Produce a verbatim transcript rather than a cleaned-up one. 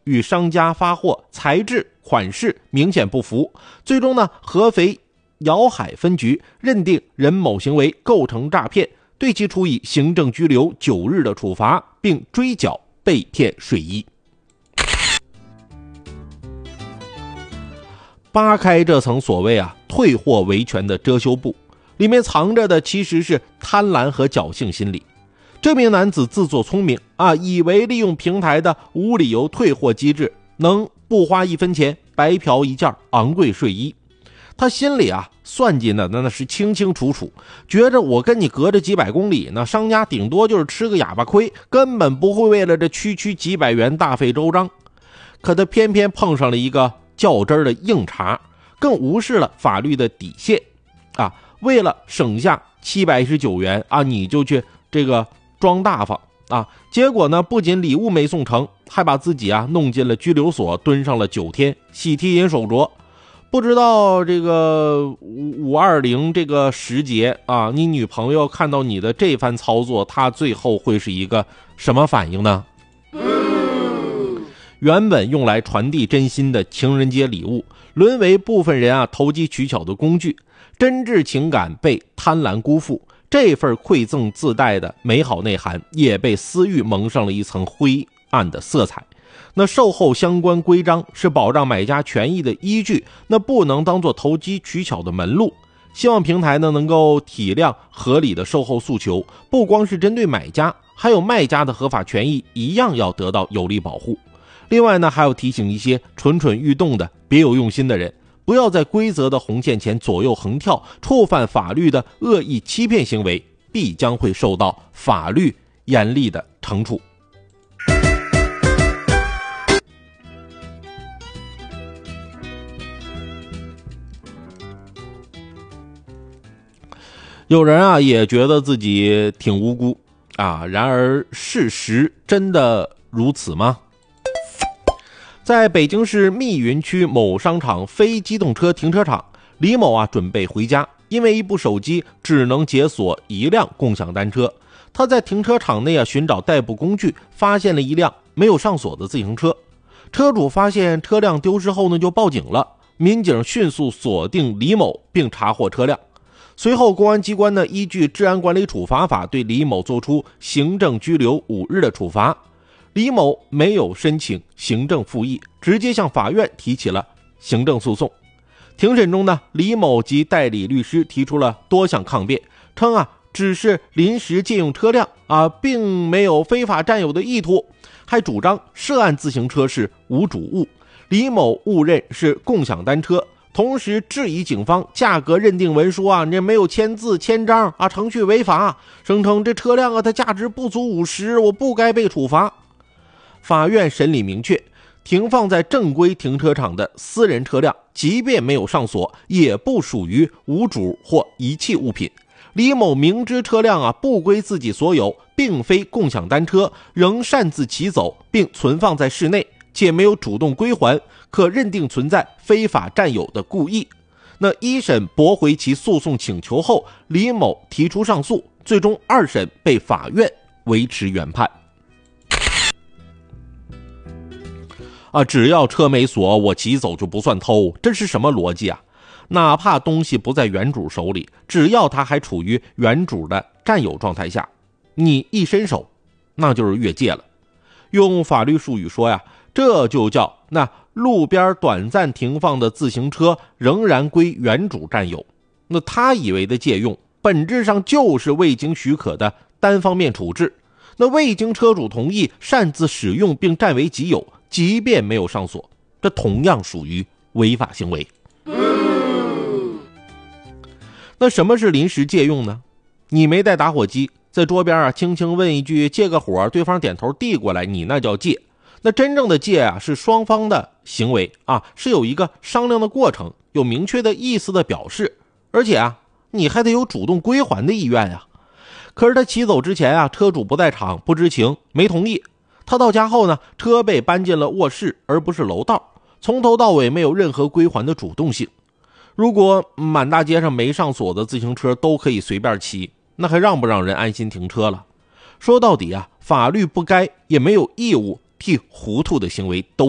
与商家发货材质款式明显不符，最终呢，合肥瑶海分局认定任某行为构成诈骗，对其处以行政拘留九日的处罚，并追缴被骗税益。扒开这层所谓啊退货维权的遮羞布，里面藏着的其实是贪婪和侥幸心理。这名男子自作聪明啊，以为利用平台的无理由退货机制，能不花一分钱白嫖一件昂贵睡衣。他心里啊算计的那是清清楚楚，觉着我跟你隔着几百公里呢，商家顶多就是吃个哑巴亏，根本不会为了这区区几百元大费周章。可他偏偏碰上了一个较真的硬茬，更无视了法律的底线啊！为了省下七百一十九元啊，你就去这个装大方啊！结果呢，不仅礼物没送成，还把自己啊弄进了拘留所，蹲上了九天，喜提银手镯。不知道这个五二零这个时节啊，你女朋友看到你的这番操作，她最后会是一个什么反应呢？原本用来传递真心的情人节礼物，沦为部分人啊投机取巧的工具，真挚情感被贪婪辜负，这份馈赠自带的美好内涵也被私欲蒙上了一层灰暗的色彩。那售后相关规章是保障买家权益的依据，那不能当作投机取巧的门路。希望平台呢能够体谅合理的售后诉求，不光是针对买家，还有卖家的合法权益一样要得到有力保护。另外呢，还要提醒一些蠢蠢欲动的别有用心的人，不要在规则的红线前左右横跳，触犯法律的恶意欺骗行为必将会受到法律严厉的惩处。有人啊也觉得自己挺无辜啊，然而事实真的如此吗？在北京市密云区某商场非机动车停车场，李某啊准备回家，因为一部手机只能解锁一辆共享单车。他在停车场内啊寻找代步工具，发现了一辆没有上锁的自行车。车主发现车辆丢失后呢，就报警了。民警迅速锁定李某并查获车辆。随后公安机关呢依据治安管理处罚法对李某作出行政拘留五日的处罚。李某没有申请行政复议，直接向法院提起了行政诉讼。庭审中呢，李某及代理律师提出了多项抗辩，称啊只是临时借用车辆啊，并没有非法占有的意图，还主张涉案自行车是无主物，李某误认是共享单车，同时质疑警方价格认定文书啊，这没有签字签章啊，程序违法，声称这车辆啊它价值不足五十，我不该被处罚。法院审理明确，停放在正规停车场的私人车辆，即便没有上锁，也不属于无主或遗弃物品。李某明知车辆啊不归自己所有，并非共享单车，仍擅自骑走并存放在室内，且没有主动归还，可认定存在非法占有的故意。那一审驳回其诉讼请求后，李某提出上诉，最终二审被法院维持原判。啊，只要车没锁，我骑走就不算偷，这是什么逻辑啊？哪怕东西不在原主手里，只要他还处于原主的占有状态下，你一伸手，那就是越界了。用法律术语说呀，这就叫那路边短暂停放的自行车仍然归原主占有。那他以为的借用，本质上就是未经许可的单方面处置。那未经车主同意擅自使用并占为己有，即便没有上锁，这同样属于违法行为。那什么是临时借用呢？你没带打火机，在桌边啊轻轻问一句借个火，对方点头递过来，你那叫借。那真正的借啊是双方的行为啊，是有一个商量的过程，有明确的意思的表示，而且啊你还得有主动归还的意愿啊。可是他骑走之前啊，车主不在场，不知情，没同意。他到家后呢，车被搬进了卧室而不是楼道，从头到尾没有任何归还的主动性。如果满大街上没上锁的自行车都可以随便骑，那还让不让人安心停车了？说到底啊，法律不该也没有义务替糊涂的行为兜